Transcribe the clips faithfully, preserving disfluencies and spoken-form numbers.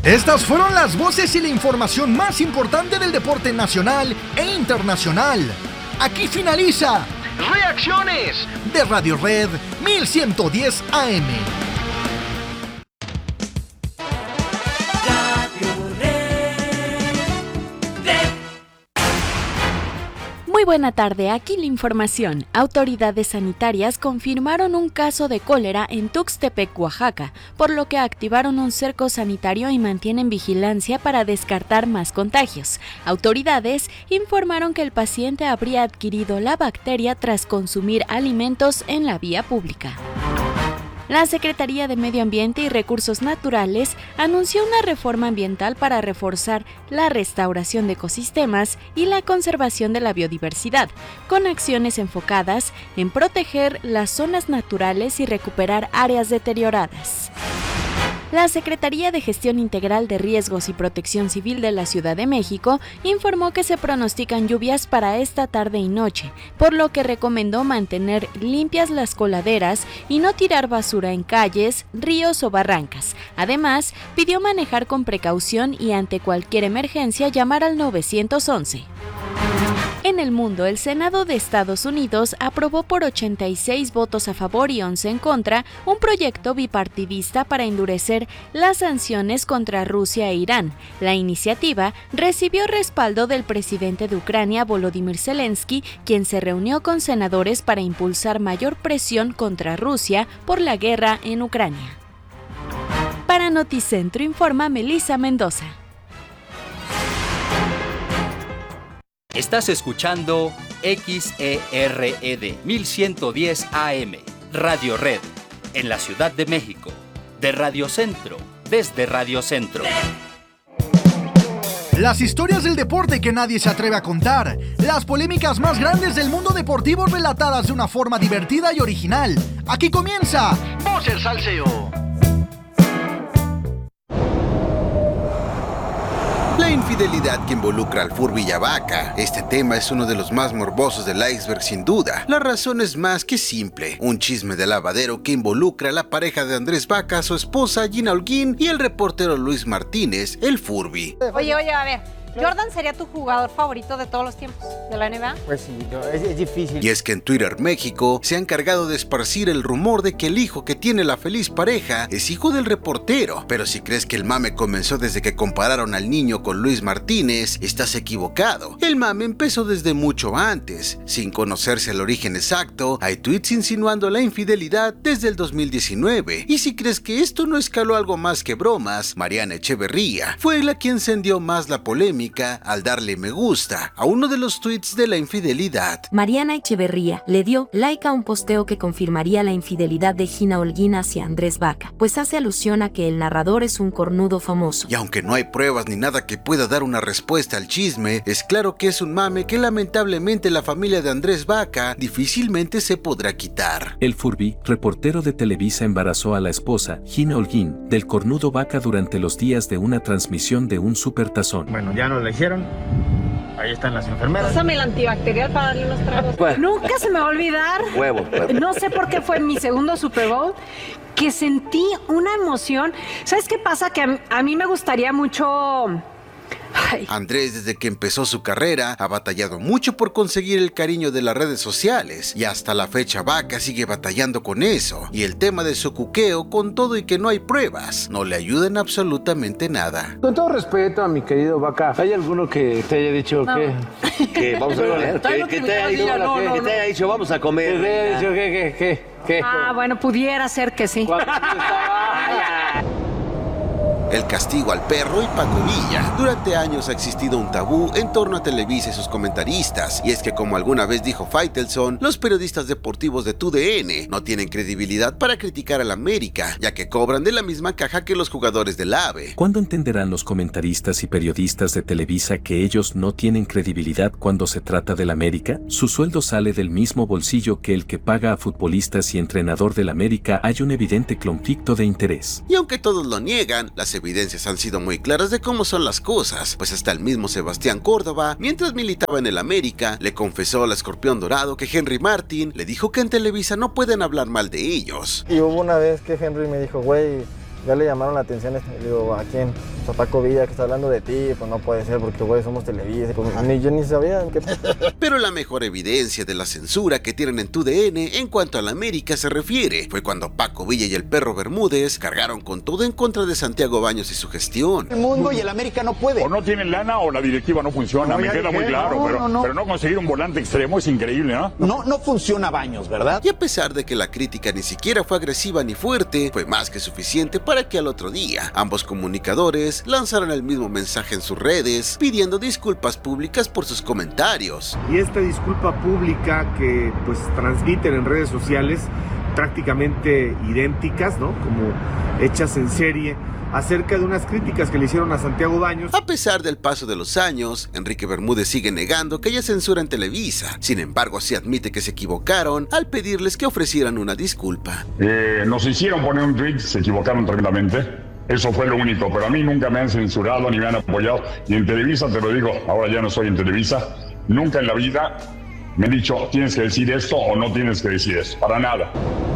Estas fueron las voces y la información más importante del deporte nacional e internacional. Aquí finaliza Reacciones de Radio Red mil ciento diez A M. Muy buena tarde, aquí la información. Autoridades sanitarias confirmaron un caso de cólera en Tuxtepec, Oaxaca, por lo que activaron un cerco sanitario y mantienen vigilancia para descartar más contagios. Autoridades informaron que el paciente habría adquirido la bacteria tras consumir alimentos en la vía pública. La Secretaría de Medio Ambiente y Recursos Naturales anunció una reforma ambiental para reforzar la restauración de ecosistemas y la conservación de la biodiversidad, con acciones enfocadas en proteger las zonas naturales y recuperar áreas deterioradas. La Secretaría de Gestión Integral de Riesgos y Protección Civil de la Ciudad de México informó que se pronostican lluvias para esta tarde y noche, por lo que recomendó mantener limpias las coladeras y no tirar basura en calles, ríos o barrancas. Además, pidió manejar con precaución y ante cualquier emergencia llamar al nueve once. En el mundo, el Senado de Estados Unidos aprobó por ochenta y seis votos a favor y once en contra un proyecto bipartidista para endurecer las sanciones contra Rusia e Irán. La iniciativa recibió respaldo del presidente de Ucrania, Volodymyr Zelensky, quien se reunió con senadores para impulsar mayor presión contra Rusia por la guerra en Ucrania. Para Noticentro informa Melissa Mendoza. Estás escuchando X E R E D mil ciento diez A M, Radio Red, en la Ciudad de México, de Radio Centro, desde Radio Centro. Las historias del deporte que nadie se atreve a contar, las polémicas más grandes del mundo deportivo relatadas de una forma divertida y original. Aquí comienza Voz el Salseo. La infidelidad que involucra al Furby y a Vaca. Este tema es uno de los más morbosos del iceberg sin duda. La razón es más que simple. Un chisme de lavadero que involucra a la pareja de Andrés Vaca, su esposa Gina Holguín y el reportero Luis Martínez, el Furby. Oye, oye, a ver. ¿Jordan sería tu jugador favorito de todos los tiempos de la N B A? Pues sí, no, es, es difícil. Y es que en Twitter México se ha encargado de esparcir el rumor de que el hijo que tiene la feliz pareja es hijo del reportero. Pero si crees que el mame comenzó desde que compararon al niño con Luis Martínez, estás equivocado. El mame empezó desde mucho antes. Sin conocerse el origen exacto, hay tweets insinuando la infidelidad desde el dos mil diecinueve. Y si crees que esto no escaló algo más que bromas, Mariana Echeverría fue la que encendió más la polémica al darle me gusta a uno de los tweets de la infidelidad. Mariana Echeverría le dio like a un posteo que confirmaría la infidelidad de Gina Holguín hacia Andrés Vaca, pues hace alusión a que el narrador es un cornudo famoso. Y aunque no hay pruebas ni nada que pueda dar una respuesta al chisme, es claro que es un mame que lamentablemente la familia de Andrés Vaca difícilmente se podrá quitar. El Furby, reportero de Televisa, embarazó a la esposa, Gina Holguín, del cornudo Vaca durante los días de una transmisión de un supertazón. Bueno, ya no la hicieron. Ahí están las enfermeras. Pásame el antibacterial para darle unos tragos. Pues, Nunca se me va a olvidar. Huevo, huevo. No sé por qué fue mi segundo Super Bowl que sentí una emoción. ¿Sabes qué pasa? Que a, a mí me gustaría mucho... Ay. Andrés, desde que empezó su carrera, ha batallado mucho por conseguir el cariño de las redes sociales y hasta la fecha Vaca sigue batallando con eso. Y el tema de su cuqueo, con todo y que no hay pruebas, no le ayudan absolutamente nada. Con todo respeto a mi querido Vaca, ¿hay alguno que te haya dicho no. que... que vamos a comer? Que, que, te haya dicho, no, no, que no. te haya dicho vamos a comer. Que te haya dicho que, que, que, que. Ah, bueno, pudiera ser que sí. El castigo al perro y Paco Villa. Durante años ha existido un tabú en torno a Televisa y sus comentaristas, y es que, como alguna vez dijo Faitelson, los periodistas deportivos de T U D N no tienen credibilidad para criticar al América, ya que cobran de la misma caja que los jugadores del AVE. ¿Cuándo entenderán los comentaristas y periodistas de Televisa que ellos no tienen credibilidad cuando se trata del América? Su sueldo sale del mismo bolsillo que el que paga a futbolistas y entrenador del América. Hay un evidente conflicto de interés. Y aunque todos lo niegan, las evidencias han sido muy claras de cómo son las cosas, pues hasta el mismo Sebastián Córdoba, mientras militaba en el América, le confesó al Escorpión Dorado que Henry Martin le dijo que en Televisa no pueden hablar mal de ellos. Y hubo una vez que Henry me dijo, güey, Ya le llamaron la atención, le digo, ¿a quién? Pues a Paco Villa, que está hablando de ti, pues no puede ser porque güey somos Televisa, pues, ni yo ni sabía. ¿Qué? Pero la mejor evidencia de la censura que tienen en tu D N en cuanto a la América se refiere, fue cuando Paco Villa y el Perro Bermúdez cargaron con todo en contra de Santiago Baños y su gestión. El mundo y el América no puede. O no tienen lana o la directiva no funciona, no, me queda dije, muy claro, no, pero, no, no. pero no conseguir un volante extremo es increíble, ¿no? No, no funciona Baños, ¿verdad? Y a pesar de que la crítica ni siquiera fue agresiva ni fuerte, fue más que suficiente para que al otro día ambos comunicadores lanzaran el mismo mensaje en sus redes, pidiendo disculpas públicas por sus comentarios. Y esta disculpa pública que pues transmiten en redes sociales, prácticamente idénticas, ¿no? Como hechas en serie, acerca de unas críticas que le hicieron a Santiago Baños. A pesar del paso de los años, Enrique Bermúdez sigue negando que haya censura en Televisa. Sin embargo, sí admite que se equivocaron al pedirles que ofrecieran una disculpa. Eh, nos hicieron poner un tweet, se equivocaron tremendamente. Eso fue lo único, pero a mí nunca me han censurado ni me han apoyado. Y en Televisa, te lo digo, ahora ya no soy en Televisa, nunca en la vida me han dicho, tienes que decir esto o no tienes que decir eso, para nada.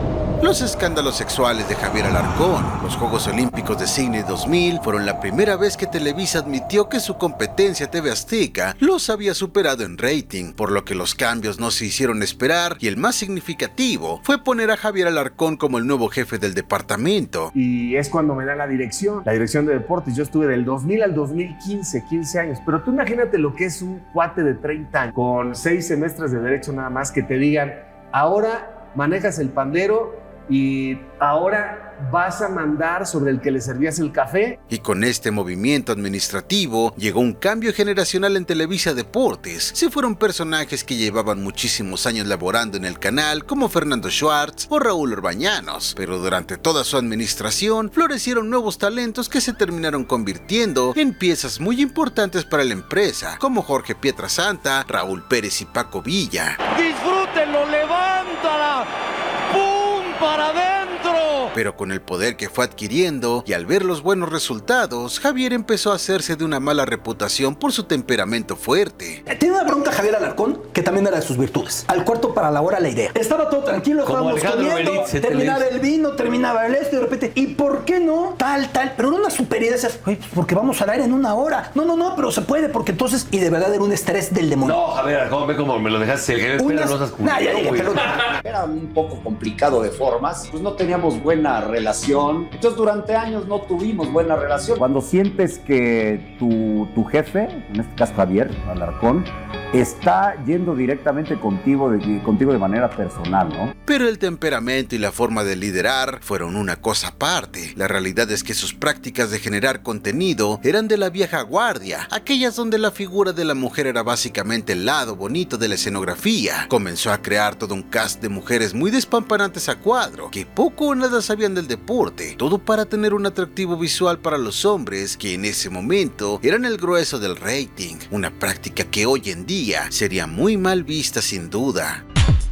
Los escándalos sexuales de Javier Alarcón, los Juegos Olímpicos de Sydney dos mil, fueron la primera vez que Televisa admitió que su competencia T V Azteca los había superado en rating, por lo que los cambios no se hicieron esperar y el más significativo fue poner a Javier Alarcón como el nuevo jefe del departamento. Y es cuando me da la dirección, la dirección de deportes. Yo estuve del dos mil al dos mil quince, quince años, pero tú imagínate lo que es un cuate de treinta años, con seis semestres de derecho nada más, que te digan, ahora manejas el pandero y ahora vas a mandar sobre el que le servías el café. Y con este movimiento administrativo llegó un cambio generacional en Televisa Deportes. Se fueron personajes que llevaban muchísimos años laborando en el canal, como Fernando Schwartz o Raúl Orbañanos, pero durante toda su administración florecieron nuevos talentos que se terminaron convirtiendo en piezas muy importantes para la empresa, como Jorge Pietrasanta, Raúl Pérez y Paco Villa. ¡Disfrútenlo! ¡Levántala! ¡Pum! ¡Para adentro! Pero con el poder que fue adquiriendo y al ver los buenos resultados, Javier empezó a hacerse de una mala reputación por su temperamento fuerte. Tiene una bronca Javier Alarcón que también era de sus virtudes. Al cuarto para la hora la idea. Estaba todo tranquilo, como estábamos comiendo, Benítez, terminaba el vino, terminaba el esto y de repente, ¿y por qué no? Tal, tal, pero no una superioridad, pues porque vamos al aire en una hora. No, no, no, pero se puede porque entonces, y de verdad era un estrés del demonio. No, Javier Alarcón, ve como me lo dejaste, el jefe, espera, no seas culero, nah, ya dije, pero... Era un poco complicado de formas, pues no teníamos buena relación, entonces durante años no tuvimos buena relación. Cuando sientes que tu, tu jefe, en este caso Javier Alarcón, está yendo directamente contigo de, contigo de manera personal, ¿no? Pero el temperamento y la forma de liderar fueron una cosa aparte. La realidad es que sus prácticas de generar contenido eran de la vieja guardia, aquellas donde la figura de la mujer era básicamente el lado bonito de la escenografía. Comenzó a crear todo un cast de mujeres muy despampanantes a cuadro, que poco o nada sabían del deporte, todo para tener un atractivo visual para los hombres, que en ese momento eran el grueso del rating, una práctica que hoy en día sería muy mal vista sin duda.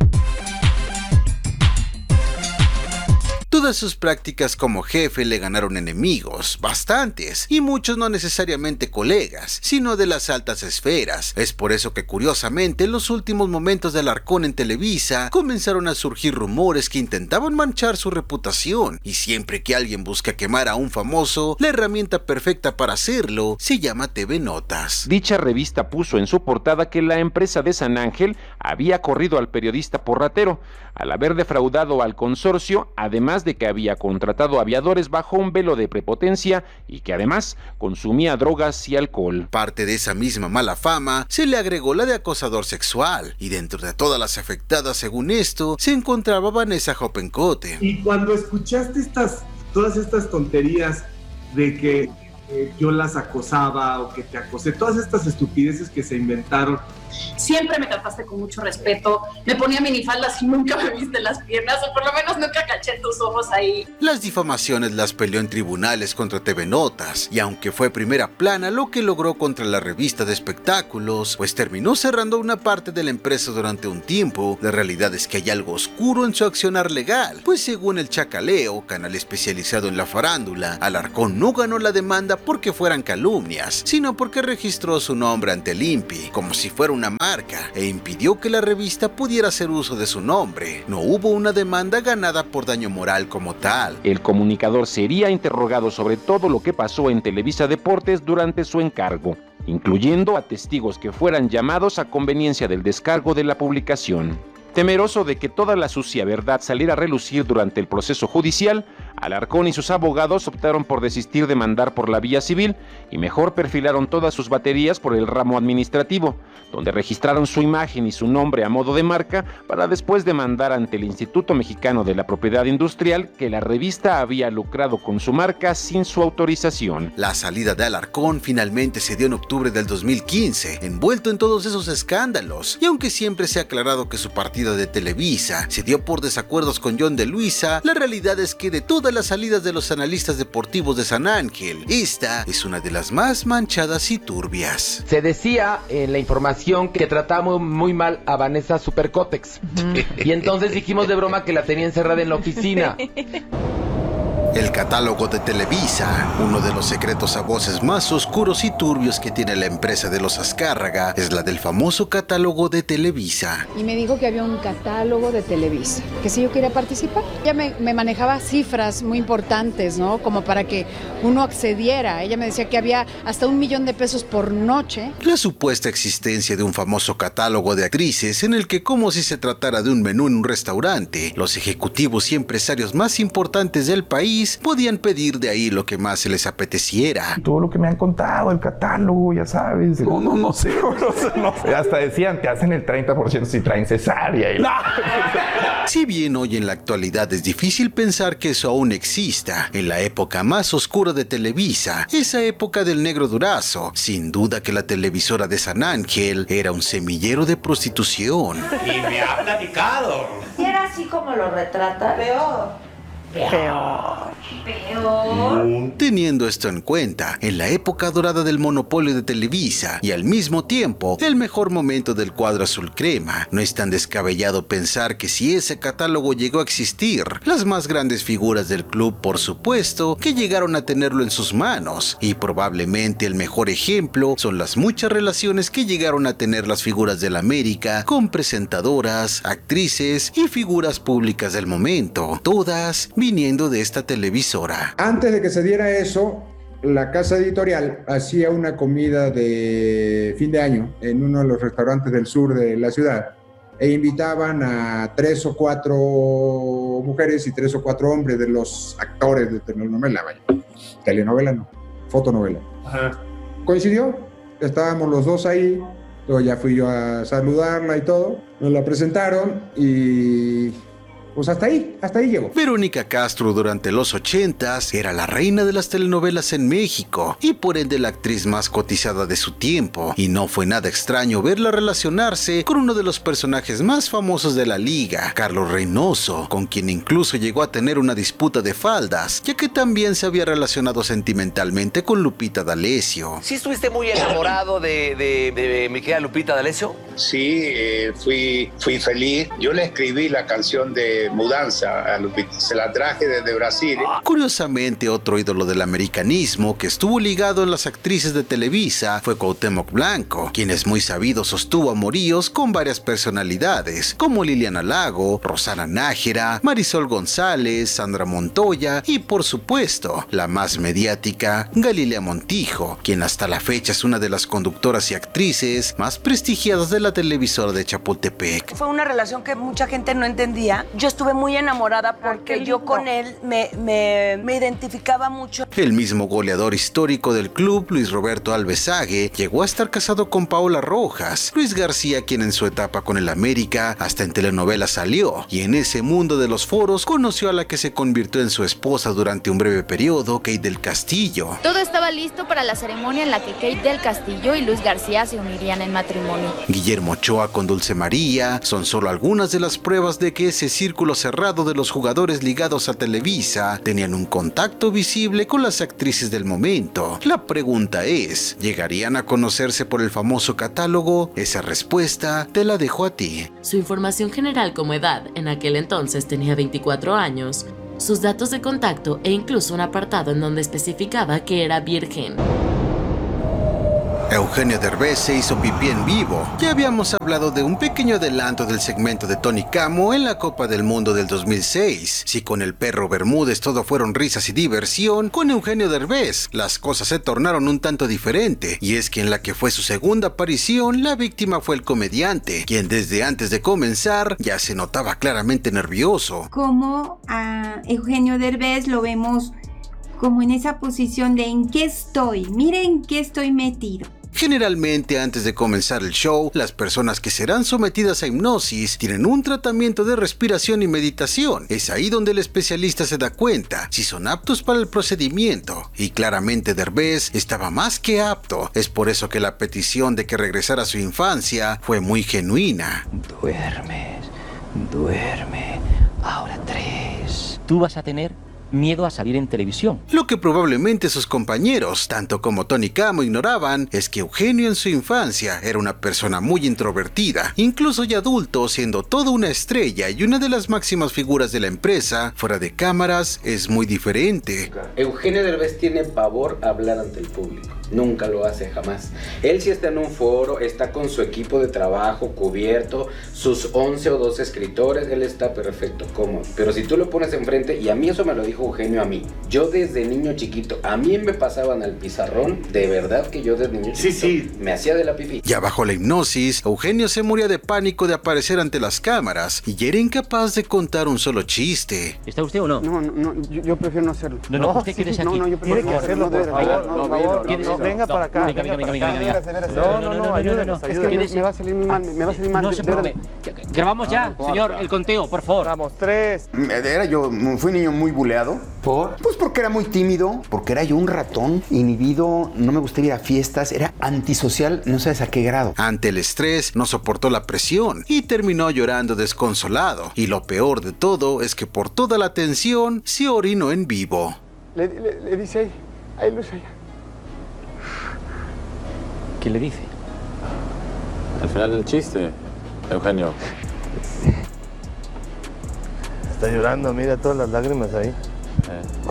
Todas sus prácticas como jefe le ganaron enemigos, bastantes, y muchos no necesariamente colegas, sino de las altas esferas. Es por eso que curiosamente en los últimos momentos de Alarcón en Televisa comenzaron a surgir rumores que intentaban manchar su reputación, y siempre que alguien busca quemar a un famoso, la herramienta perfecta para hacerlo se llama T V Notas. Dicha revista puso en su portada que la empresa de San Ángel había corrido al periodista por ratero, al haber defraudado al consorcio, además de que había contratado aviadores bajo un velo de prepotencia y que además consumía drogas y alcohol. Parte de esa misma mala fama se le agregó la de acosador sexual, y dentro de todas las afectadas según esto se encontraba Vanessa Hoppenkotte. Y cuando escuchaste estas, todas estas tonterías de que eh, yo las acosaba o que te acosé, todas estas estupideces que se inventaron, siempre me trataste con mucho respeto, me ponía minifaldas y nunca me viste las piernas, o por lo menos nunca caché tus ojos ahí. Las difamaciones las peleó en tribunales contra T V Notas, y aunque fue primera plana lo que logró contra la revista de espectáculos, pues terminó cerrando una parte de la empresa durante un tiempo, la realidad es que hay algo oscuro en su accionar legal, pues según el Chacaleo, canal especializado en la farándula, Alarcón no ganó la demanda porque fueran calumnias, sino porque registró su nombre ante el I N P I, como si fuera un una marca e impidió que la revista pudiera hacer uso de su nombre. No hubo una demanda ganada por daño moral como tal. El comunicador sería interrogado sobre todo lo que pasó en Televisa Deportes durante su encargo, incluyendo a testigos que fueran llamados a conveniencia del descargo de la publicación. Temeroso de que toda la sucia verdad saliera a relucir durante el proceso judicial, Alarcón y sus abogados optaron por desistir de mandar por la vía civil y mejor perfilaron todas sus baterías por el ramo administrativo, donde registraron su imagen y su nombre a modo de marca para después demandar ante el Instituto Mexicano de la Propiedad Industrial que la revista había lucrado con su marca sin su autorización. La salida de Alarcón finalmente se dio en octubre del dos mil quince, envuelto en todos esos escándalos, y aunque siempre se ha aclarado que su partida de Televisa se dio por desacuerdos con John de Luisa, la realidad es que de todas las salidas de los analistas deportivos de San Ángel, esta es una de las más manchadas y turbias. Se decía en la información que tratamos muy mal a Vanessa Supercótex, uh-huh. Y entonces dijimos de broma que la tenía encerrada en la oficina. El catálogo de Televisa, uno de los secretos a voces más oscuros y turbios que tiene la empresa de los Azcárraga, es la del famoso catálogo de Televisa. Y me dijo que había un catálogo de Televisa, que si yo quería participar. Ella me, me manejaba cifras muy importantes, ¿no? Como para que uno accediera. Ella me decía que había hasta un millón de pesos por noche. La supuesta existencia de un famoso catálogo de actrices en el que, como si se tratara de un menú en un restaurante, los ejecutivos y empresarios más importantes del país podían pedir de ahí lo que más se les apeteciera. Todo lo que me han contado, el catálogo, ya sabes. No, no, no sé. No sé, no sé. Hasta decían, te hacen el treinta por ciento si traen cesárea. Y... No. Si bien hoy en la actualidad es difícil pensar que eso aún exista, en la época más oscura de Televisa, esa época del negro durazo, sin duda que la televisora de San Ángel era un semillero de prostitución. Y me ha platicado. ¿Y era así como lo retrata? Peor. Peor. Peor. Teniendo esto en cuenta, en la época dorada del monopolio de Televisa y al mismo tiempo el mejor momento del cuadro azul crema, no es tan descabellado pensar que si ese catálogo llegó a existir, las más grandes figuras del club, por supuesto, que llegaron a tenerlo en sus manos, y probablemente el mejor ejemplo son las muchas relaciones que llegaron a tener las figuras del América con presentadoras, actrices y figuras públicas del momento, todas viniendo de esta televisora. Antes de que se diera eso, la casa editorial hacía una comida de fin de año en uno de los restaurantes del sur de la ciudad e invitaban a tres o cuatro mujeres y tres o cuatro hombres de los actores de telenovela, vaya. Telenovela no, fotonovela. Ajá. Coincidió, estábamos los dos ahí, luego ya fui yo a saludarla y todo, nos la presentaron y... pues hasta ahí, hasta ahí llegó. Verónica Castro durante los ochentas era la reina de las telenovelas en México y por ende la actriz más cotizada de su tiempo, y no fue nada extraño verla relacionarse con uno de los personajes más famosos de la liga, Carlos Reynoso, con quien incluso llegó a tener una disputa de faldas, ya que también se había relacionado sentimentalmente con Lupita D'Alessio. ¿Sí estuviste muy enamorado de, de, de mi querida Lupita D'Alessio? Sí, eh, fui, fui feliz. Yo le escribí la canción de Mudanza a Lupita, se la traje desde Brasil. Curiosamente, otro ídolo del americanismo que estuvo ligado en las actrices de Televisa fue Cuauhtémoc Blanco, quien es muy sabido sostuvo amoríos con varias personalidades como Liliana Lago, Rosana Nájera, Marisol González, Sandra Montoya y por supuesto la más mediática, Galilea Montijo, quien hasta la fecha es una de las conductoras y actrices más prestigiadas de la televisora de Chapultepec. Fue una relación que mucha gente no entendía. Yo estuve muy enamorada porque yo con él me, me, me identificaba mucho. El mismo goleador histórico del club, Luis Roberto Alvesague, llegó a estar casado con Paola Rojas. Luis García, quien en su etapa con el América hasta en telenovelas salió, y en ese mundo de los foros conoció a la que se convirtió en su esposa durante un breve periodo, Kate del Castillo. Todo estaba listo para la ceremonia en la que Kate del Castillo y Luis García se unirían en matrimonio. Guillermo Ochoa con Dulce María son solo algunas de las pruebas de que ese círculo cerrado de los jugadores ligados a Televisa tenían un contacto visible con las actrices del momento. La pregunta es, ¿llegarían a conocerse por el famoso catálogo? Esa respuesta te la dejo a ti. Su información general como edad, en aquel entonces tenía veinticuatro años, sus datos de contacto e incluso un apartado en donde especificaba que era virgen. Eugenio Derbez se hizo pipí en vivo. Ya habíamos hablado de un pequeño adelanto del segmento de Tony Camo en la Copa del Mundo del dos mil seis. Si con el perro Bermúdez todo fueron risas y diversión, con Eugenio Derbez las cosas se tornaron un tanto diferente. Y es que en la que fue su segunda aparición, la víctima fue el comediante, quien desde antes de comenzar ya se notaba claramente nervioso. Como a Eugenio Derbez lo vemos como en esa posición de ¿en qué estoy? Miren en qué estoy metido. Generalmente antes de comenzar el show, las personas que serán sometidas a hipnosis tienen un tratamiento de respiración y meditación. Es ahí donde el especialista se da cuenta si son aptos para el procedimiento. Y claramente Derbez estaba más que apto. Es por eso que la petición de que regresara a su infancia fue muy genuina. Duermes, duerme, ahora tres. Tú vas a tener miedo a salir en televisión. Lo que probablemente sus compañeros, tanto como Tony Camo, ignoraban es que Eugenio en su infancia era una persona muy introvertida, incluso ya adulto, siendo toda una estrella y una de las máximas figuras de la empresa, fuera de cámaras es muy diferente. Eugenio Derbez tiene pavor a hablar ante el público. Nunca lo hace, jamás. Él sí está en un foro, está con su equipo de trabajo cubierto, sus once o doce escritores, él está perfecto, cómodo. Pero si tú lo pones enfrente, y a mí eso me lo dijo Eugenio a mí, yo desde niño chiquito, a mí me pasaban al pizarrón, de verdad que yo desde niño chiquito sí, sí. me hacía de la pipí. Ya bajo la hipnosis, Eugenio se moría de pánico de aparecer ante las cámaras y era incapaz de contar un solo chiste. ¿Está usted o no? No, no, no yo, yo prefiero no hacerlo. No, no, usted quiere ser aquí. No, no, yo prefiero no hacerlo, por favor, por favor. Venga para acá. Venga, venga, venga, venga, venga. No, no, no, ayúdenos, ayúdenos. Es que me va a salir muy mal, me va a salir mal. No se preocupe. Grabamos ya, señor, el conteo, por favor. Vamos, tres. Era yo, fui un niño muy buleado. ¿Por? Pues porque era muy tímido, porque era yo un ratón, inhibido, no me gustaba ir a fiestas, era antisocial, no sabes a qué grado. Ante el estrés, no soportó la presión y terminó llorando desconsolado. Y lo peor de todo es que por toda la tensión se orinó en vivo. Le, le, le dice ahí, hay luz allá. ¿Qué le dice? Al final del chiste, Eugenio. Está llorando, mira todas las lágrimas ahí. Eh.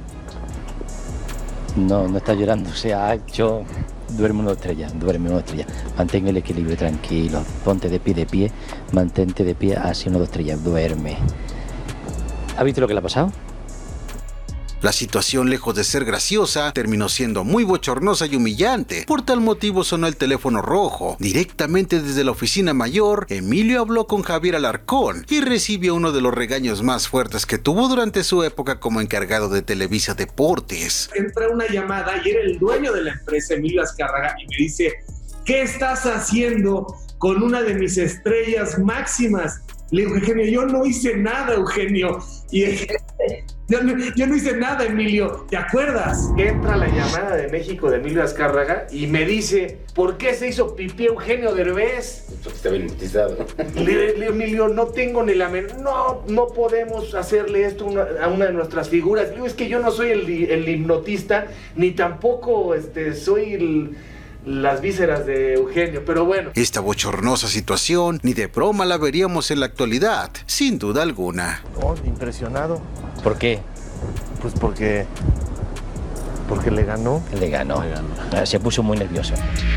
No, no está llorando, o sea, yo duerme una estrella, duerme una estrella. Mantén el equilibrio tranquilo, ponte de pie, de pie, mantente de pie, así una dos estrellas, duerme. ¿Ha visto lo que le ha pasado? La situación, lejos de ser graciosa, terminó siendo muy bochornosa y humillante. Por tal motivo sonó el teléfono rojo. Directamente desde la oficina mayor, Emilio habló con Javier Alarcón y recibió uno de los regaños más fuertes que tuvo durante su época como encargado de Televisa Deportes. Entra una llamada y era el dueño de la empresa, Emilio Azcárraga, y me dice, ¿qué estás haciendo con una de mis estrellas máximas? Le digo, Eugenio, yo no hice nada, Eugenio. Y yo no, yo no hice nada, Emilio. ¿Te acuerdas? Entra la llamada de México de Emilio Azcárraga y me dice, ¿por qué se hizo pipí Eugenio Derbez? Porque estaba hipnotizado. Le digo, Emilio, no tengo ni la menor... No, no podemos hacerle esto una, a una de nuestras figuras. Le digo, es que yo no soy el, el hipnotista, ni tampoco este, soy el... las vísceras de Eugenio, pero bueno. Esta bochornosa situación ni de broma la veríamos en la actualidad, sin duda alguna. Oh, impresionado. ¿Por qué? Pues porque... porque le ganó. Le ganó. Le ganó. Se puso muy nervioso.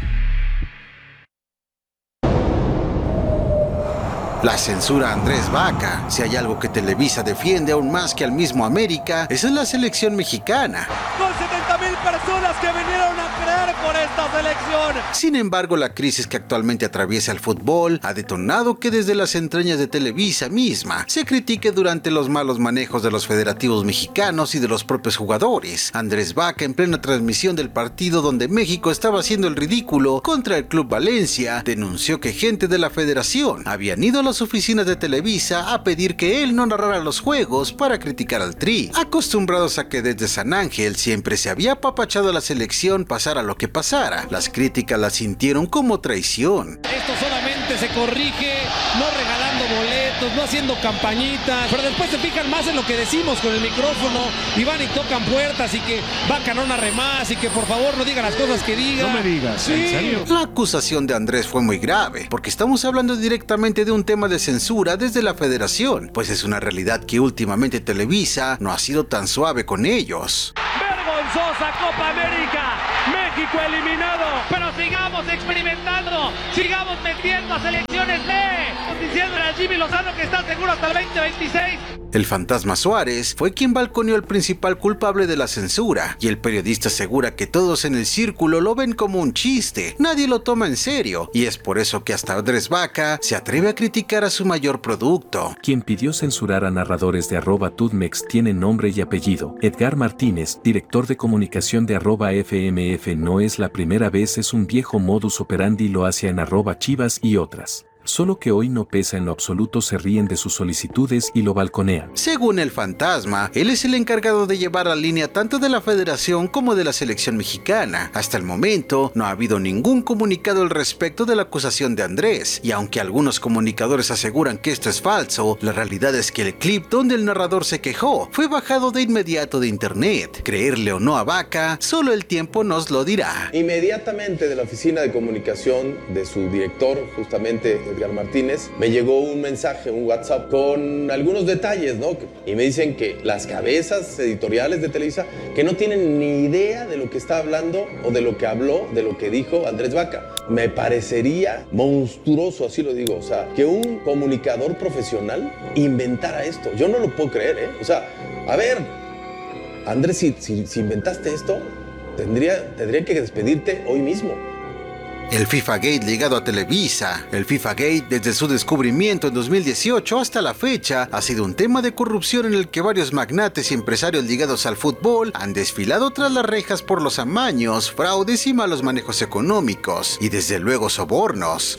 La censura a Andrés Vaca. Si hay algo que Televisa defiende aún más que al mismo América, esa es la selección mexicana. Con setenta mil personas que vinieron a creer por esta selección. Sin embargo, la crisis que actualmente atraviesa el fútbol ha detonado que desde las entrañas de Televisa misma se critique durante los malos manejos de los federativos mexicanos y de los propios jugadores. Andrés Vaca, en plena transmisión del partido donde México estaba haciendo el ridículo contra el Club Valencia, denunció que gente de la federación habían ido a las oficinas de Televisa a pedir que él no narrara los juegos para criticar al Tri, acostumbrados a que desde San Ángel siempre se había apapachado a la selección pasara lo que pasara. Las críticas las sintieron como traición. Esto solamente se corrige no regalando boletos, no haciendo campañitas, pero después se fijan más en lo que decimos con el micrófono y van y tocan puertas y que Vaca no narre más y que por favor no diga las cosas que diga. No me digas, sí. ¿En serio? La acusación de Andrés fue muy grave, porque estamos hablando directamente de un tema de censura desde la federación, pues es una realidad que últimamente Televisa no ha sido tan suave con ellos. Vergonzosa Copa América, México eliminado, pero sigue sigamos experimentando, sigamos metiendo a selecciones B, diciéndole a Jimmy Lozano que está seguro hasta el veinte veintiséis. El fantasma Suárez fue quien balconeó al principal culpable de la censura, y el periodista asegura que todos en el círculo lo ven como un chiste, nadie lo toma en serio, y es por eso que hasta Andrés Vaca se atreve a criticar a su mayor producto. Quien pidió censurar a narradores de arroba Tudmex tiene nombre y apellido. Edgar Martínez, director de comunicación de arroba F M F. No es la primera vez, es un viejo modus operandi, lo hace en arroba Chivas y otras. Solo que hoy no pesa en lo absoluto, se ríen de sus solicitudes y lo balconean. Según el fantasma, él es el encargado de llevar la línea tanto de la federación como de la selección mexicana. Hasta el momento, no ha habido ningún comunicado al respecto de la acusación de Andrés, y aunque algunos comunicadores aseguran que esto es falso, la realidad es que el clip donde el narrador se quejó fue bajado de inmediato de internet. Creerle o no a Vaca, solo el tiempo nos lo dirá. Inmediatamente de la oficina de comunicación de su director, justamente Edgar Martínez, me llegó un mensaje, un WhatsApp con algunos detalles, ¿no? Y me dicen que las cabezas editoriales de Televisa, que no tienen ni idea de lo que está hablando o de lo que habló, de lo que dijo Andrés Vaca. Me parecería monstruoso, así lo digo, o sea, que un comunicador profesional inventara esto. Yo no lo puedo creer, ¿eh? O sea, a ver, Andrés, si, si, si inventaste esto, tendría, tendría que despedirte hoy mismo. El FIFA Gate ligado a Televisa. El FIFA Gate, desde su descubrimiento en dos mil dieciocho hasta la fecha, ha sido un tema de corrupción en el que varios magnates y empresarios ligados al fútbol han desfilado tras las rejas por los amaños, fraudes y malos manejos económicos, y desde luego sobornos.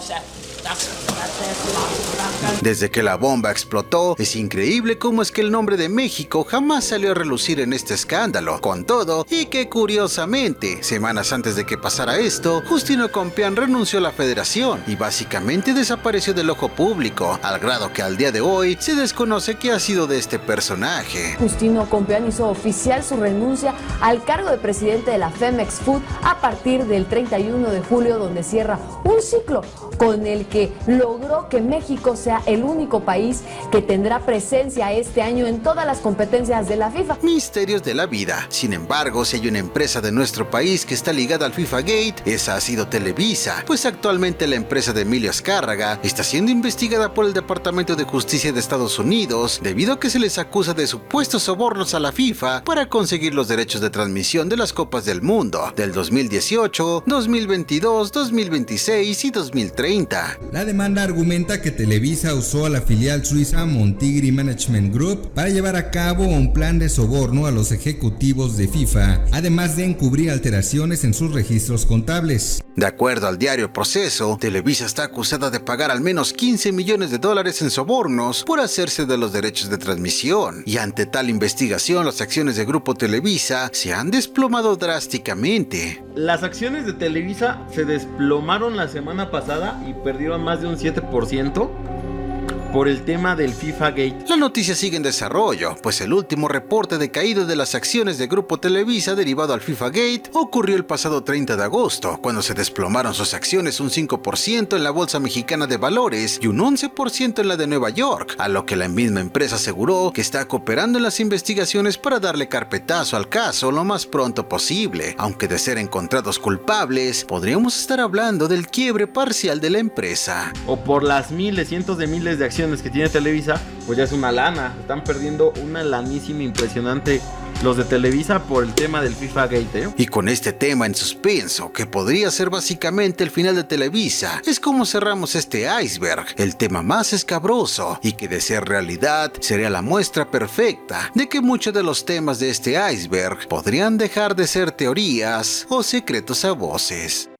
Desde que la bomba explotó, es increíble cómo es que el nombre de México jamás salió a relucir en este escándalo. Con todo, y que curiosamente, semanas antes de que pasara esto, Justino Compeán renunció a la federación y básicamente desapareció del ojo público, al grado que al día de hoy se desconoce qué ha sido de este personaje. Justino Compeán hizo oficial su renuncia al cargo de presidente de la Femex Food a partir del treinta y uno de julio, donde cierra un ciclo con el que logró que México sea el único país que tendrá presencia este año en todas las competencias de la FIFA. Misterios de la vida. Sin embargo, si hay una empresa de nuestro país que está ligada al FIFA Gate, esa ha sido Televisa, pues actualmente la empresa de Emilio Azcárraga está siendo investigada por el Departamento de Justicia de Estados Unidos debido a que se les acusa de supuestos sobornos a la FIFA para conseguir los derechos de transmisión de las Copas del Mundo del dos mil dieciocho, dos mil veintidós, dos mil veintiséis y dos mil treinta. La demanda argumenta que Televisa usó a la filial suiza Montigri Management Group para llevar a cabo un plan de soborno a los ejecutivos de FIFA, además de encubrir alteraciones en sus registros contables. De acuerdo al diario Proceso, Televisa está acusada de pagar al menos quince millones de dólares en sobornos por hacerse de los derechos de transmisión, y ante tal investigación las acciones de Grupo Televisa se han desplomado drásticamente. Las acciones de Televisa se desplomaron la semana pasada y perdieron más de un siete por ciento por el tema del FIFA Gate. La noticia sigue en desarrollo, pues el último reporte de caída de las acciones de Grupo Televisa derivado al FIFA Gate ocurrió el pasado treinta de agosto, cuando se desplomaron sus acciones un cinco por ciento en la Bolsa Mexicana de Valores y un once por ciento en la de Nueva York, a lo que la misma empresa aseguró que está cooperando en las investigaciones para darle carpetazo al caso lo más pronto posible, aunque de ser encontrados culpables, podríamos estar hablando del quiebre parcial de la empresa. O por las miles, cientos de miles de acciones que tiene Televisa, pues ya es una lana. Están perdiendo una lanísima impresionante los de Televisa por el tema del FIFA Gate, ¿eh? Y con este tema en suspenso, que podría ser básicamente el final de Televisa, es como cerramos este iceberg, el tema más escabroso, y que de ser realidad sería la muestra perfecta de que muchos de los temas de este iceberg podrían dejar de ser teorías o secretos a voces.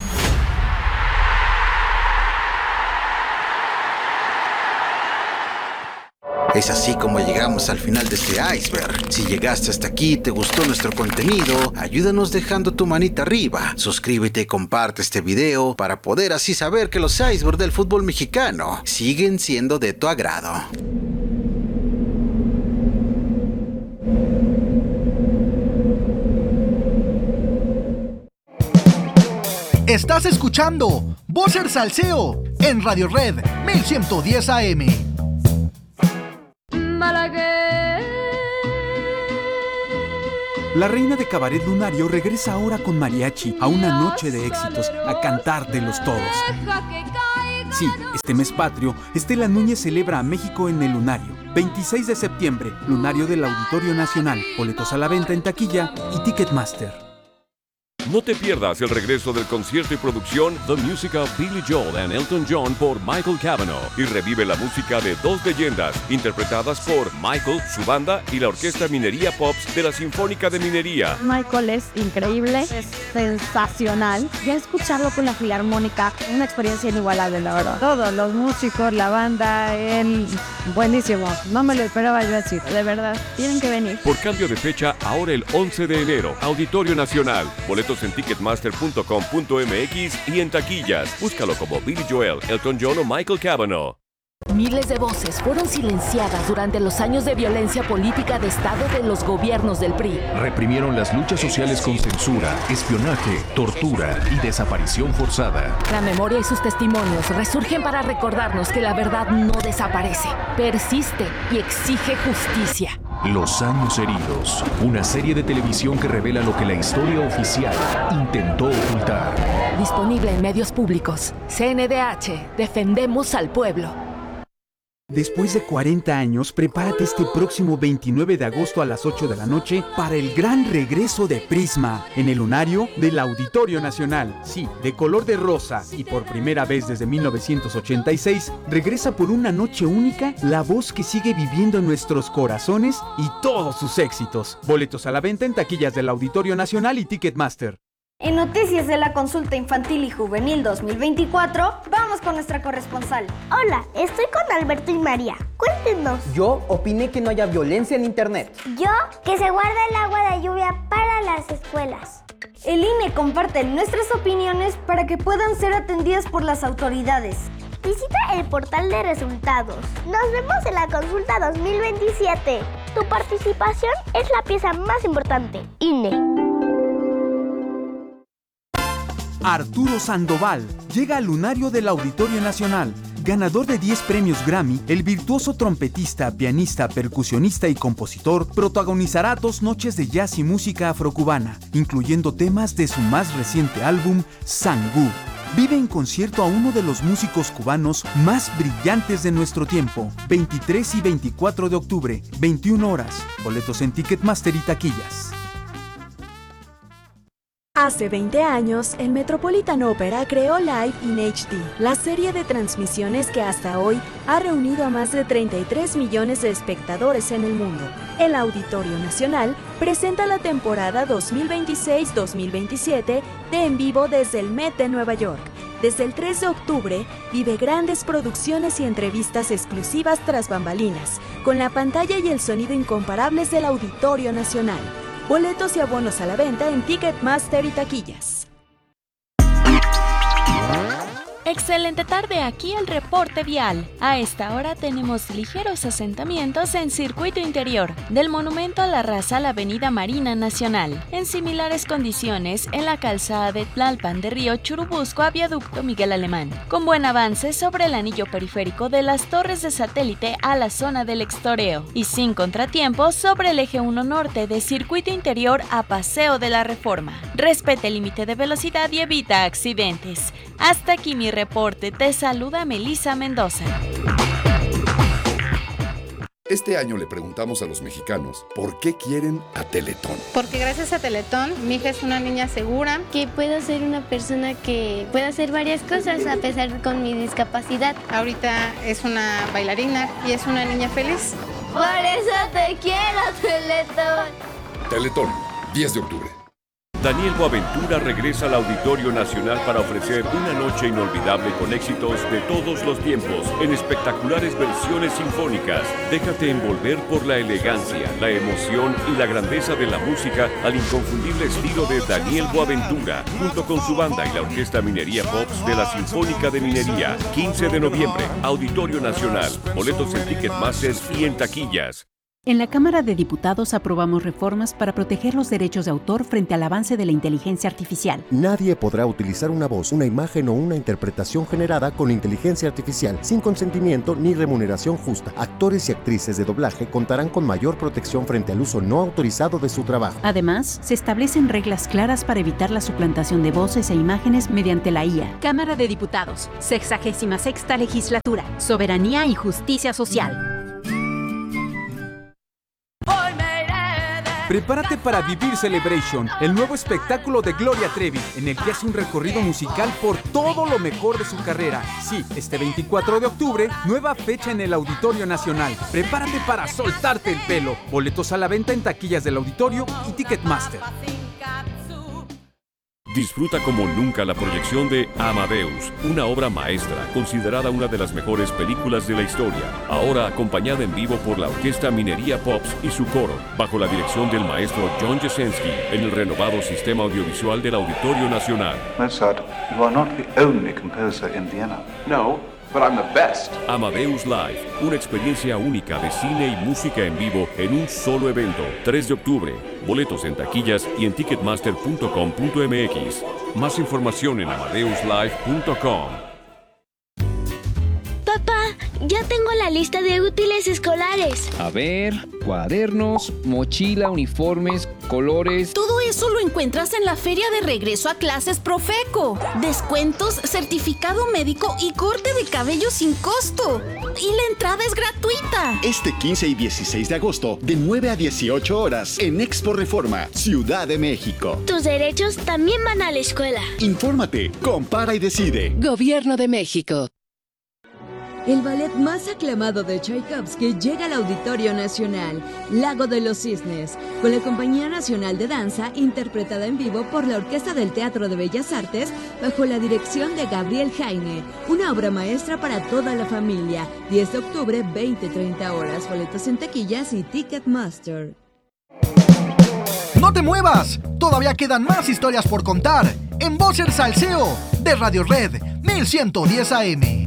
Es así como llegamos al final de este iceberg. Si llegaste hasta aquí y te gustó nuestro contenido, ayúdanos dejando tu manita arriba, suscríbete y comparte este video para poder así saber que los icebergs del fútbol mexicano siguen siendo de tu agrado. Estás escuchando Vocer Salseo en Radio Red mil ciento diez A M. La reina de cabaret lunario regresa ahora con mariachi a una noche de éxitos, a cantártelos todos. Sí, este mes patrio, Estela Núñez celebra a México en el Lunario. veintiséis de septiembre, Lunario del Auditorio Nacional. Boletos a la venta en taquilla y Ticketmaster. No te pierdas el regreso del concierto y producción The Music of Billy Joel and Elton John por Michael Cavanaugh y revive la música de dos leyendas interpretadas por Michael, su banda y la Orquesta Minería Pops de la Sinfónica de Minería. Michael es increíble, es sensacional. Ya escucharlo con la Filarmónica, una experiencia inigualable, la verdad. Todos los músicos, la banda, él, buenísimo. No me lo esperaba yo así, de verdad. Tienen que venir. Por cambio de fecha, ahora el once de enero, Auditorio Nacional. Boletos en ticketmaster punto com punto m x y en taquillas. Búscalo como Billy Joel, Elton John o Michael Cavanaugh. Miles de voces fueron silenciadas durante los años de violencia política de Estado de los gobiernos del P R I. Reprimieron las luchas sociales con censura, espionaje, tortura y desaparición forzada. La memoria y sus testimonios resurgen para recordarnos que la verdad no desaparece, persiste y exige justicia. Los años heridos, una serie de televisión que revela lo que la historia oficial intentó ocultar. Disponible en medios públicos. C N D H, defendemos al pueblo. Después de cuarenta años, prepárate este próximo veintinueve de agosto a las ocho de la noche para el gran regreso de Prisma en el Lunario del Auditorio Nacional. Sí, de color de rosa y por primera vez desde mil novecientos ochenta y seis, regresa por una noche única la voz que sigue viviendo en nuestros corazones y todos sus éxitos. Boletos a la venta en taquillas del Auditorio Nacional y Ticketmaster. En Noticias de la Consulta Infantil y Juvenil dos mil veinticuatro, vamos con nuestra corresponsal. Hola, estoy con Alberto y María. Cuéntenos. Yo opiné que no haya violencia en internet. Yo, que se guarda el agua de lluvia para las escuelas. El I N E comparte nuestras opiniones para que puedan ser atendidas por las autoridades. Visita el portal de resultados. Nos vemos en la Consulta dos mil veintisiete. Tu participación es la pieza más importante. I N E. Arturo Sandoval llega al Lunario del Auditorio Nacional. Ganador de diez premios Grammy, el virtuoso trompetista, pianista, percusionista y compositor protagonizará dos noches de jazz y música afrocubana, incluyendo temas de su más reciente álbum, Sangú. Vive en concierto a uno de los músicos cubanos más brillantes de nuestro tiempo. veintitrés y veinticuatro de octubre, veintiuna horas. Boletos en Ticketmaster y taquillas. Hace veinte años, el Metropolitan Opera creó Live in H D, la serie de transmisiones que hasta hoy ha reunido a más de treinta y tres millones de espectadores en el mundo. El Auditorio Nacional presenta la temporada dos mil veintiséis dos mil veintisiete de En Vivo desde el Met de Nueva York. Desde el tres de octubre, vive grandes producciones y entrevistas exclusivas tras bambalinas, con la pantalla y el sonido incomparables del Auditorio Nacional. Boletos y abonos a la venta en Ticketmaster y taquillas. Excelente tarde, aquí el reporte vial. A esta hora tenemos ligeros asentamientos en circuito interior, del Monumento a la Raza a la Avenida Marina Nacional. En similares condiciones, en la calzada de Tlalpan de Río Churubusco a Viaducto Miguel Alemán. Con buen avance sobre el anillo periférico de las Torres de Satélite a la zona del Extoreo. Y sin contratiempos sobre el eje uno norte de circuito interior a Paseo de la Reforma. Respete el límite de velocidad y evita accidentes. Hasta aquí mi reporte, te saluda Melissa Mendoza. Este año le preguntamos a los mexicanos por qué quieren a Teletón. Porque gracias a Teletón, mi hija es una niña segura. Que puedo ser una persona que pueda hacer varias cosas a pesar de con mi discapacidad. Ahorita es una bailarina y es una niña feliz. Por eso te quiero, Teletón. Teletón, diez de octubre. Daniel Boaventura regresa al Auditorio Nacional para ofrecer una noche inolvidable con éxitos de todos los tiempos, en espectaculares versiones sinfónicas. Déjate envolver por la elegancia, la emoción y la grandeza de la música al inconfundible estilo de Daniel Boaventura, junto con su banda y la Orquesta Minería Pops de la Sinfónica de Minería. quince de noviembre, Auditorio Nacional. Boletos en Ticketmaster y en taquillas. En la Cámara de Diputados aprobamos reformas para proteger los derechos de autor frente al avance de la inteligencia artificial. Nadie podrá utilizar una voz, una imagen o una interpretación generada con inteligencia artificial sin consentimiento ni remuneración justa. Actores y actrices de doblaje contarán con mayor protección frente al uso no autorizado de su trabajo. Además, se establecen reglas claras para evitar la suplantación de voces e imágenes mediante la I A. Cámara de Diputados, sexagésima sexta legislatura, soberanía y justicia social. Prepárate para vivir Celebration, el nuevo espectáculo de Gloria Trevi, en el que hace un recorrido musical por todo lo mejor de su carrera. Sí, este veinticuatro de octubre, nueva fecha en el Auditorio Nacional. Prepárate para soltarte el pelo. Boletos a la venta en taquillas del auditorio y Ticketmaster. Disfruta como nunca la proyección de Amadeus, una obra maestra, considerada una de las mejores películas de la historia. Ahora acompañada en vivo por la Orquesta Minería Pops y su coro, bajo la dirección del maestro John Jasenski, en el renovado sistema audiovisual del Auditorio Nacional. Mozart, you are not the only composer in Vienna. No, but I'm the best. Amadeus Live, una experiencia única de cine y música en vivo en un solo evento. tres de octubre. Boletos en taquillas y en ticketmaster punto com punto m x. Más información en amadeus live punto com. Papá, ya tengo la lista de útiles escolares. A ver, cuadernos, mochila, uniformes, colores. Todo eso lo encuentras en la Feria de Regreso a Clases Profeco. Descuentos, certificado médico y corte de cabello sin costo. Y la entrada es gratuita. Este quince y dieciséis de agosto, de nueve a dieciocho horas, en Expo Reforma, Ciudad de México. Tus derechos también van a la escuela. Infórmate, compara y decide. Gobierno de México. El ballet más aclamado de Tchaikovsky llega al Auditorio Nacional, Lago de los Cisnes, con la Compañía Nacional de Danza, interpretada en vivo por la Orquesta del Teatro de Bellas Artes, bajo la dirección de Gabriel Jaime. Una obra maestra para toda la familia. diez de octubre, veinte a treinta horas. Boletos en taquillas y Ticketmaster. ¡No te muevas! Todavía quedan más historias por contar en Voz el Salseo de Radio Red mil ciento diez A M.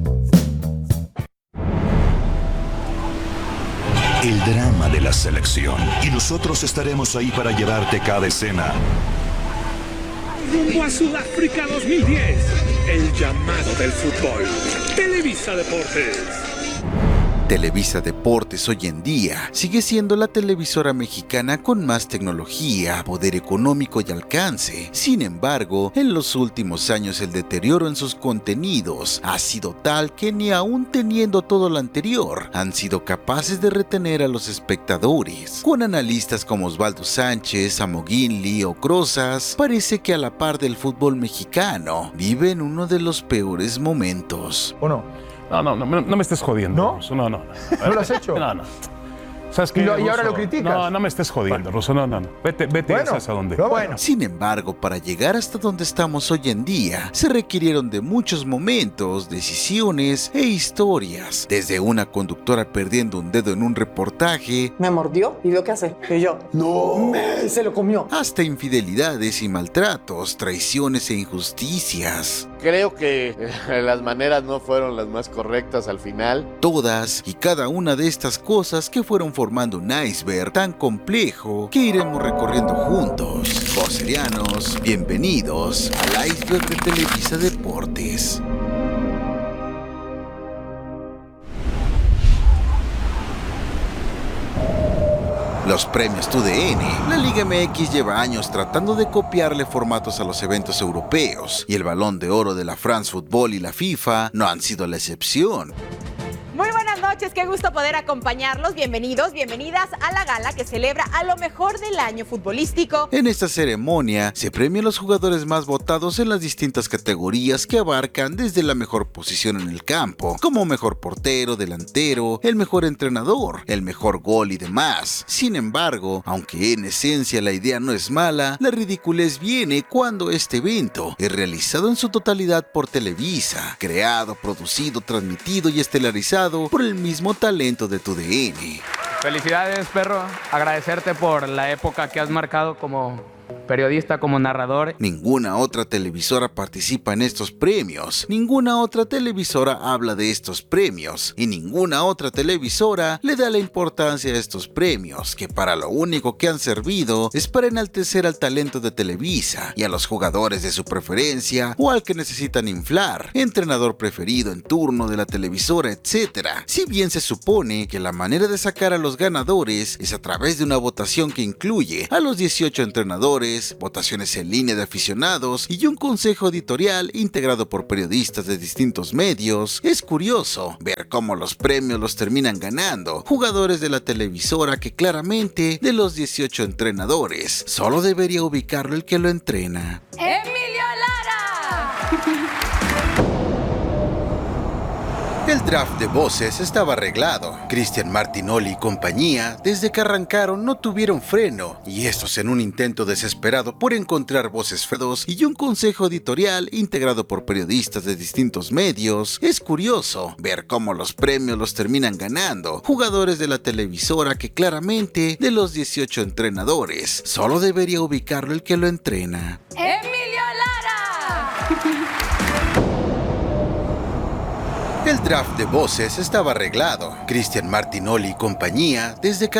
El drama de la selección. Y nosotros estaremos ahí para llevarte cada escena. Rumbo a Sudáfrica dos mil diez. El llamado del fútbol. Televisa Deportes. Televisa Deportes hoy en día sigue siendo la televisora mexicana con más tecnología, poder económico y alcance. Sin embargo, en los últimos años el deterioro en sus contenidos ha sido tal que ni aún teniendo todo lo anterior, han sido capaces de retener a los espectadores. Con analistas como Osvaldo Sánchez, Amoguinli o Crozas, parece que a la par del fútbol mexicano, vive en uno de los peores momentos. ¿O no? No, no, no, no me estés jodiendo. ¿No? Ruso, no, no. ¿No lo has hecho? No, no. ¿Sabes qué, ¿Y, lo, y ahora Ruso? lo criticas? No, no me estés jodiendo, bueno. Ruso, no, no, no. Vete, vete, bueno, ¿sabes a dónde? Bueno. Sin embargo, para llegar hasta donde estamos hoy en día, se requirieron de muchos momentos, decisiones e historias. Desde una conductora perdiendo un dedo en un reportaje. Me mordió y vio qué hace. Y yo, no, me, se lo comió. Hasta infidelidades y maltratos, traiciones e injusticias. Creo que las maneras no fueron las más correctas al final. Todas y cada una de estas cosas que fueron formando un iceberg tan complejo que iremos recorriendo juntos. Vocerianos, bienvenidos al iceberg de Televisa Deportes. Los premios T U D N. La Liga M X lleva años tratando de copiarle formatos a los eventos europeos, y el Balón de Oro de la France Football y la FIFA no han sido la excepción. Muy buenas noches, qué gusto poder acompañarlos. Bienvenidos, bienvenidas a la gala que celebra a lo mejor del año futbolístico. En esta ceremonia se premia a los jugadores más votados en las distintas categorías que abarcan desde la mejor posición en el campo, como mejor portero, delantero, el mejor entrenador, el mejor gol y demás. Sin embargo, aunque en esencia la idea no es mala, la ridiculez viene cuando este evento es realizado en su totalidad por Televisa, creado, producido, transmitido y estelarizado por el mismo talento de T U D N. Felicidades, perro. Agradecerte por la época que has marcado como periodista como narrador. Ninguna otra televisora participa en estos premios, ninguna otra televisora habla de estos premios y ninguna otra televisora le da la importancia a estos premios, que para lo único que han servido es para enaltecer al talento de Televisa y a los jugadores de su preferencia o al que necesitan inflar, entrenador preferido en turno de la televisora, etcétera. Si bien se supone que la manera de sacar a los ganadores es a través de una votación que incluye a los dieciocho entrenadores, votaciones en línea de aficionados y un consejo editorial integrado por periodistas de distintos medios, es curioso ver cómo los premios los terminan ganando jugadores de la televisora que claramente de los dieciocho entrenadores solo debería ubicarlo el que lo entrena. ¡Emilio Lara! El draft de voces estaba arreglado. Cristian Martinoli y compañía, desde que arrancaron, no tuvieron freno, y estos en un intento desesperado por encontrar voces fedos y un consejo editorial integrado por periodistas de distintos medios. Es curioso ver cómo los premios los terminan ganando jugadores de la televisora que claramente de los dieciocho entrenadores solo debería ubicarlo el que lo entrena. ¡Emilio Lara! El draft de voces estaba arreglado. Cristian Martinoli y compañía, desde que